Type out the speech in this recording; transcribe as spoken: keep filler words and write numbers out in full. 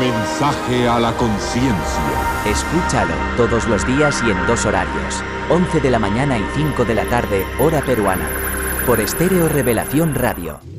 Mensaje a la conciencia. Escúchalo todos los días y en dos horarios, once de la mañana y cinco de la tarde, hora peruana, por Estéreo Revelación Radio.